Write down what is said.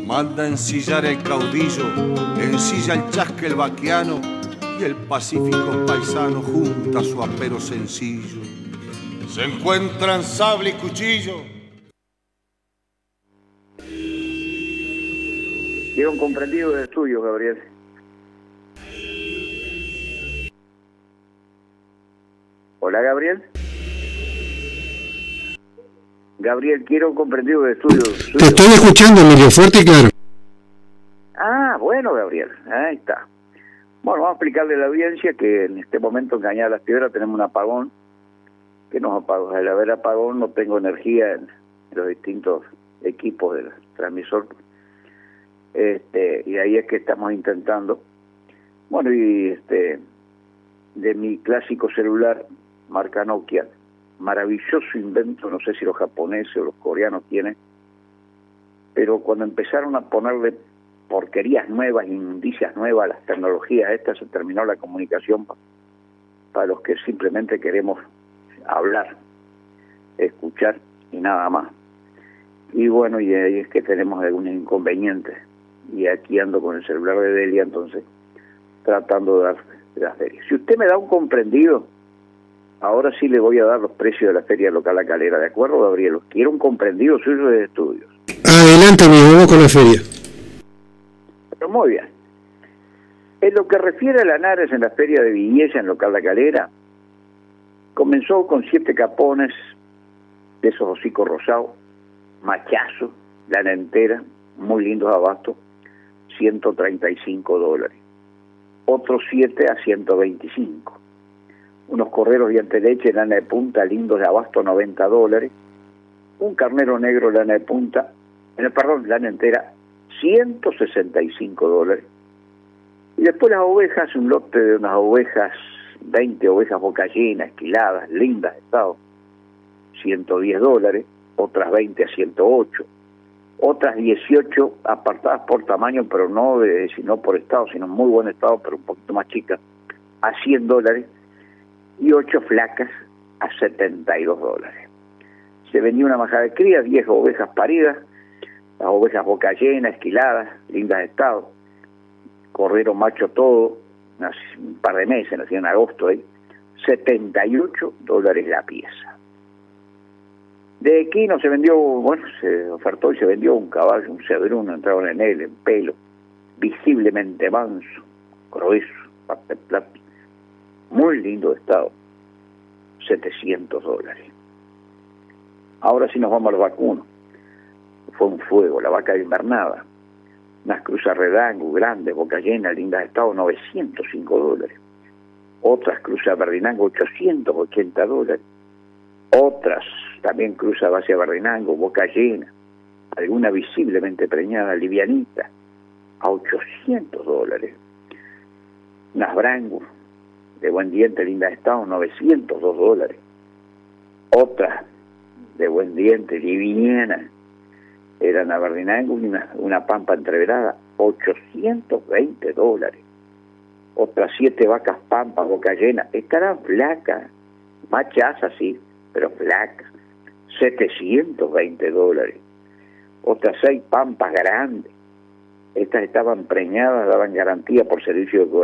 Manda ensillar el caudillo, ensilla el chasque el vaquiano, y el pacífico paisano junta su apero sencillo. Se encuentran sable y cuchillo. Quiero un comprendido de estudio, Gabriel. Hola, Gabriel. Gabriel, quiero un comprendido de estudio. Te estoy escuchando, Emilio, fuerte y claro. Ah, bueno, Gabriel, ahí está. Bueno, vamos a explicarle a la audiencia que en este momento en Cañada de las Piedras tenemos un apagón, que nos apagó. Al haber apagón no tengo energía en los distintos equipos del transmisor. Y ahí es que estamos intentando. Bueno, y de mi clásico celular, marca Nokia, maravilloso invento, no sé si los japoneses o los coreanos tienen, pero cuando empezaron a ponerle porquerías nuevas, inmundicias nuevas a las tecnologías estas, se terminó la comunicación para los que simplemente queremos hablar, escuchar y nada más. Y bueno, y ahí es que tenemos algunos inconvenientes, y aquí ando con el celular de Delia, entonces tratando de dar la feria. Si usted me da un comprendido, ahora sí le voy a dar los precios de la feria local La Calera, ¿de acuerdo, Gabriel? Quiero un comprendido suyo de estudios. Adelante, amigo, vamos con la feria. Pero muy bien. En lo que refiere a la Lanares en la feria de Villella, en local La Calera, comenzó con 7 capones de esos hocicos rosados, machazo, lana entera, muy lindos abastos, $135. Otros 7 a 125. Unos correros de anteleche, lana de punta, lindos de abasto, $90. Un carnero negro, lana de punta, lana entera, $165. Y después las ovejas, un lote de unas ovejas, 20 ovejas boca llena, esquiladas, lindas de estado, $110. Otras 20 a 108. Otras 18 apartadas por tamaño, pero no sino por estado, sino en muy buen estado, pero un poquito más chicas, a $100. Y 8 flacas a $72. Se vendía una majada de cría, 10 ovejas paridas, las ovejas boca llena, esquiladas, lindas de estado, correro macho todo, un par de meses, nació en agosto ahí, $78 la pieza. De equino se vendió, bueno, se ofertó y se vendió un caballo, un cebruno, entraron en él, en pelo, visiblemente manso, grueso, parte plástico, muy lindo de estado, $700. Ahora sí nos vamos a los vacunos. Fue un fuego, la vaca de invernada, unas cruzas redango, grandes, boca llena, lindas de estado, $905. Otras cruzas verdinango, $880. Otras también cruzas base verdinango, boca llena, alguna visiblemente preñada, livianita, a $800. Unas brangus de buen diente, linda de estado, $902. Otras de buen diente, liviana, eran a verdinango y una pampa entreverada, $820. Otras 7 vacas pampas, boca llena, estarán flacas, machazas sí, pero flacas, $720. Otras 6 pampas grandes, estas estaban preñadas, daban garantía por servicio de